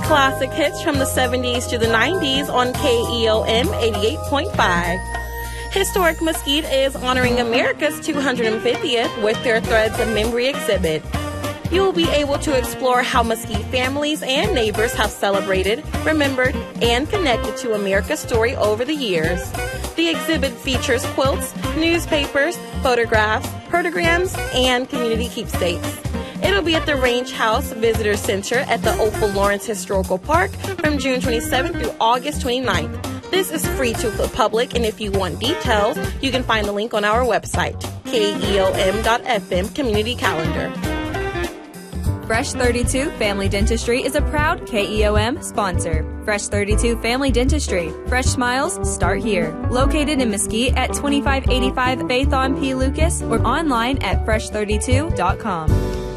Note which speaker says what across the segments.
Speaker 1: Classic hits from the 70s to the 90s on KEOM 88.5. Historic Mesquite is honoring America's 250th with their Threads of Memory exhibit. You will be able to explore how Mesquite families and neighbors have celebrated, remembered, and connected to America's story over the years. The exhibit features quilts, newspapers, photographs, pertograms, and community keepsakes. It'll be at the Range House Visitor Center at the Opal Lawrence Historical Park from June 27th through August 29th. This is free to the public, and if you want details, you can find the link on our website, keom.fm Community Calendar.
Speaker 2: Fresh 32 Family Dentistry is a proud KEOM sponsor. Fresh 32 Family Dentistry. Fresh smiles start here. Located in Mesquite at 2585 Faithon P. Lucas or online at fresh32.com.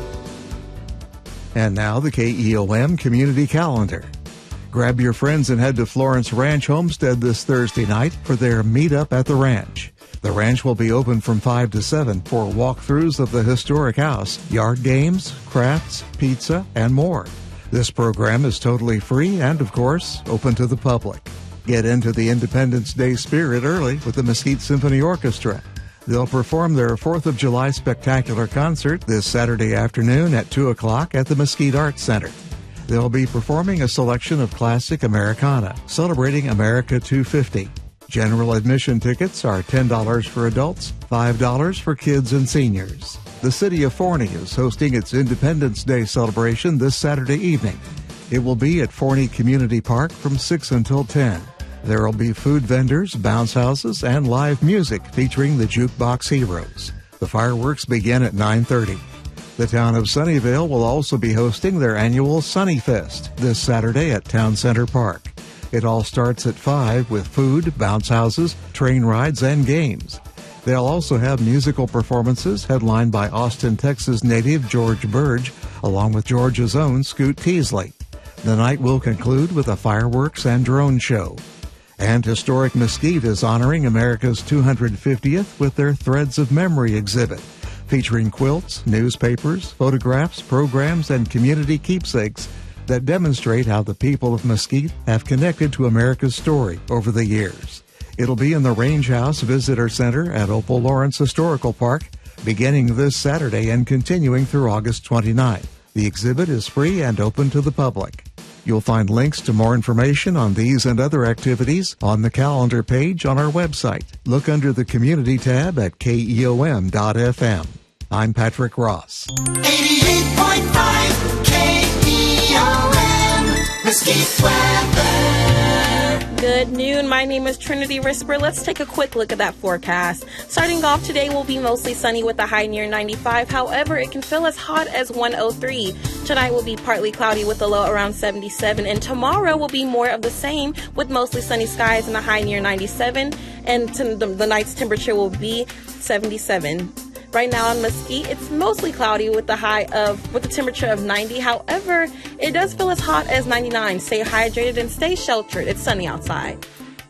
Speaker 3: And now the KEOM Community Calendar. Grab your friends and head to Florence Ranch Homestead this Thursday night for their Meetup at the Ranch. The ranch will be open from 5 to 7 for walkthroughs of the historic house, yard games, crafts, pizza, and more. This program is totally free and, of course, open to the public. Get into the Independence Day spirit early with the Mesquite Symphony Orchestra. They'll perform their 4th of July spectacular concert this Saturday afternoon at 2 o'clock at the Mesquite Arts Center. They'll be performing a selection of classic Americana, celebrating America 250. General admission tickets are $10 for adults, $5 for kids and seniors. The city of Forney is hosting its Independence Day celebration this Saturday evening. It will be at Forney Community Park from 6 until 10. There will be food vendors, bounce houses, and live music featuring the Jukebox Heroes. The fireworks begin at 9:30. The town of Sunnyvale will also be hosting their annual Sunny Fest this Saturday at Town Center Park. It all starts at 5 with food, bounce houses, train rides, and games. They'll also have musical performances headlined by Austin, Texas native George Burge, along with Georgia's own Scoot Teasley. The night will conclude with a fireworks and drone show. And Historic Mesquite is honoring America's 250th with their Threads of Memory exhibit, featuring quilts, newspapers, photographs, programs, and community keepsakes that demonstrate how the people of Mesquite have connected to America's story over the years. It'll be in the Range House Visitor Center at Opal Lawrence Historical Park, beginning this Saturday and continuing through August 29th. The exhibit is free and open to the public. You'll find links to more information on these and other activities on the calendar page on our website. Look under the Community tab at keom.fm. I'm Patrick Ross.
Speaker 4: 88.5 KEOM, Mesquite weather.
Speaker 1: Good noon. My name is Trinity Risper. Let's take a quick look at that forecast. Starting off today will be mostly sunny with a high near 95. However, it can feel as hot as 103. Tonight will be partly cloudy with a low around 77. And tomorrow will be more of the same with mostly sunny skies and a high near 97. And the night's temperature will be 77. Right now in Mesquite, it's mostly cloudy with the temperature of 90. However, it does feel as hot as 99. Stay hydrated and stay sheltered. It's sunny outside.